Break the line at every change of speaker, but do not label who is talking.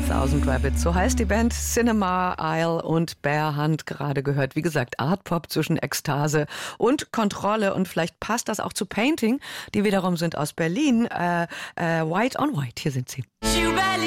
Thousand Rabbits, so heißt die Band. Cinema Isle und Bare Hand gerade gehört. Wie gesagt, Art Pop zwischen Ekstase und Kontrolle. Und vielleicht passt das auch zu Painting. Die wiederum sind aus Berlin. White on White, hier sind sie.